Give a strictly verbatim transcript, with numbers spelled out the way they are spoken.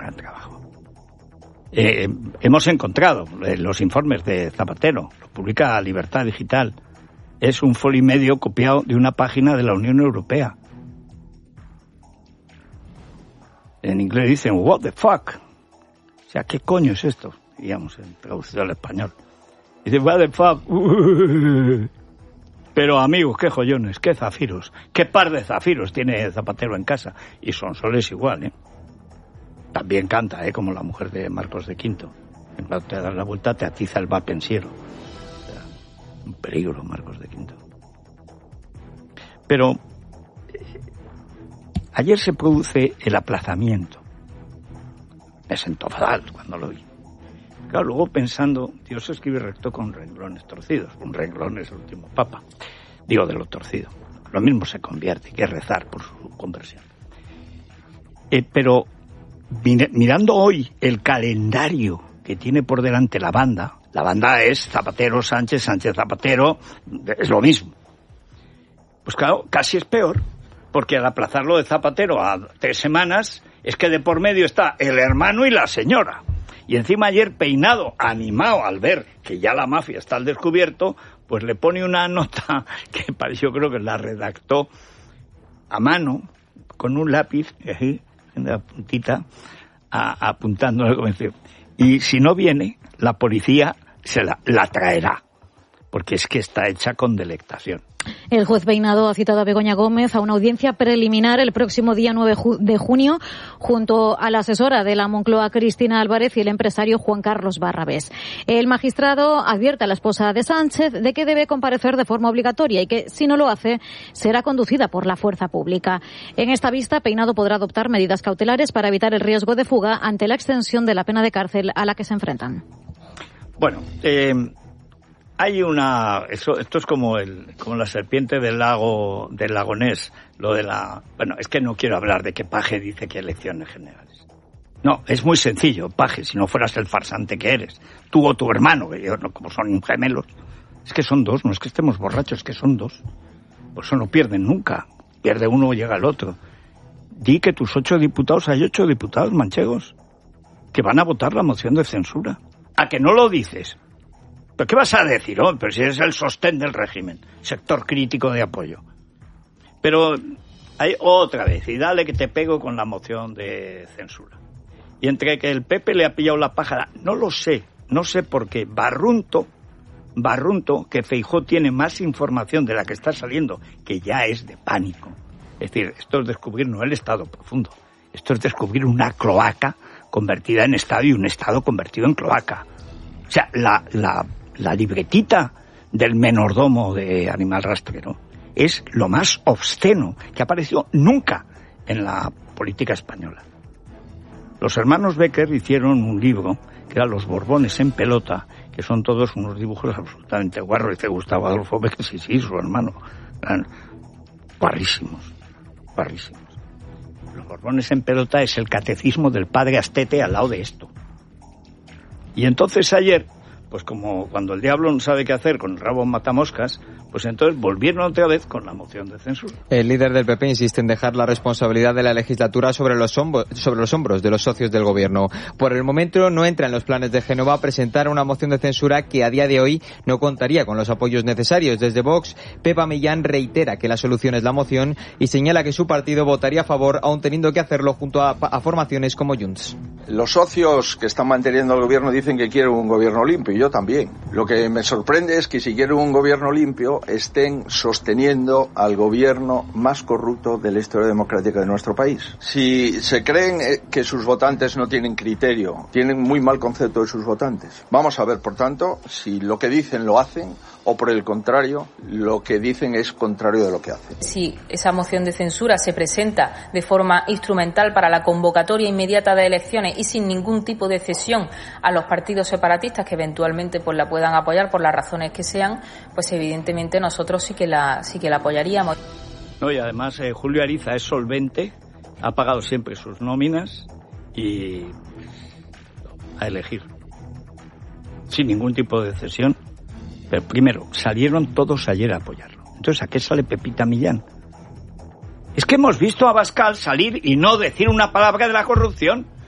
gran trabajo. Eh, hemos encontrado eh, los informes de Zapatero, lo publica Libertad Digital. Es un folio y medio copiado de una página de la Unión Europea. En inglés dicen, what the fuck. O sea, ¿qué coño es esto? Digamos, en traducido al español. Dice, what the fuck. Pero amigos, qué joyones, qué zafiros. Qué par de zafiros tiene Zapatero en casa. Y Sonsoles igual, ¿eh? También canta, ¿eh? Como la mujer de Marcos de Quinto. En cuanto te das la vuelta, te atiza el valpensiero. O sea, un peligro, Marcos de Quinto. Pero eh, ayer se produce el aplazamiento. Me sentó fatal cuando lo vi. Claro, luego pensando, Dios escribe recto con renglones torcidos. Un renglón es el último papa. Digo, de lo torcido. Lo mismo se convierte, hay que rezar por su conversión. Eh, pero mirando hoy el calendario que tiene por delante la banda, la banda es Zapatero, Sánchez, Sánchez, Zapatero, es lo mismo. Pues claro, casi es peor, porque al aplazarlo de Zapatero a tres semanas, es que de por medio está el hermano y la señora. Y encima ayer Peinado, animado al ver que ya la mafia está al descubierto, pues le pone una nota que yo creo que la redactó a mano, con un lápiz, en la puntita, a, apuntándole como decir, y si no viene, la policía se la, la traerá, porque es que está hecha con delectación. El juez Peinado ha citado a Begoña Gómez a una audiencia preliminar el próximo día nueve de junio junto a la asesora de la Moncloa, Cristina Álvarez, y el empresario Juan Carlos Barrabés. El magistrado advierte a la esposa de Sánchez de que debe comparecer de forma obligatoria y que, si no lo hace, será conducida por la fuerza pública. En esta vista, Peinado podrá adoptar medidas cautelares para evitar el riesgo de fuga ante la extensión de la pena de cárcel a la que se enfrentan. Bueno, eh... hay una, eso, esto es como el, como la serpiente del lago, del lago Ness, lo de la, bueno, es que no quiero hablar de que Paje dice que elecciones generales. No, es muy sencillo, Paje, si no fueras el farsante que eres, tú o tu hermano, que yo, como son gemelos, es que son dos, no es que estemos borrachos, es que son dos. Por eso no pierden nunca, pierde uno y llega el otro. Di que tus ocho diputados, hay ocho diputados manchegos, que van a votar la moción de censura. ¿A que no lo dices? ¿Pero qué vas a decir? Oh, pero si eres el sostén del régimen, sector crítico de apoyo. Pero hay otra vez, y dale que te pego con la moción de censura. Y entre que el P P le ha pillado la pájara, no lo sé, no sé por qué, barrunto, barrunto, que Feijóo tiene más información de la que está saliendo, que ya es de pánico. Es decir, esto es descubrir no el estado profundo, esto es descubrir una cloaca convertida en estado y un estado convertido en cloaca. O sea, la, la, la libretita del menordomo de Animal Rastrero es lo más obsceno que ha aparecido nunca en la política española. Los hermanos Becker hicieron un libro que era Los Borbones en pelota, que son todos unos dibujos absolutamente guarros. Dice Gustavo Adolfo Becker, sí, sí, su hermano. Eran guarrísimos, guarrísimos. Los Borbones en pelota es el catecismo del padre Astete al lado de esto. Y entonces ayer, pues como cuando el diablo no sabe qué hacer con el rabo matamoscas, pues entonces volvieron otra vez con la moción de censura. El líder del P P insiste en dejar la responsabilidad de la legislatura sobre los, hombros, sobre los hombros de los socios del gobierno. Por el momento no entra en los planes de Génova presentar una moción de censura que a día de hoy no contaría con los apoyos necesarios. Desde Vox, Pepa Millán reitera que la solución es la moción y señala que su partido votaría a favor, aun teniendo que hacerlo junto a, a formaciones como Junts. Los socios que están manteniendo el gobierno dicen que quieren un gobierno limpio, y yo también. Lo que me sorprende es que si quieren un gobierno limpio estén sosteniendo al gobierno más corrupto de la historia democrática de nuestro país. Si se creen que sus votantes no tienen criterio, tienen muy mal concepto de sus votantes. Vamos a ver, por tanto, si lo que dicen lo hacen o por el contrario, lo que dicen es contrario de lo que hacen. Si esa moción de censura se presenta de forma instrumental para la convocatoria inmediata de elecciones y sin ningún tipo de cesión a los partidos separatistas que eventualmente pues la puedan apoyar por las razones que sean, pues evidentemente nosotros sí que la sí que la apoyaríamos. No, y además eh, Julio Ariza es solvente, ha pagado siempre sus nóminas y a elegir sin ningún tipo de cesión. Pero primero, salieron todos ayer a apoyarlo. Entonces, ¿a qué sale Pepita Millán? Es que hemos visto a Abascal salir y no decir una palabra de la corrupción.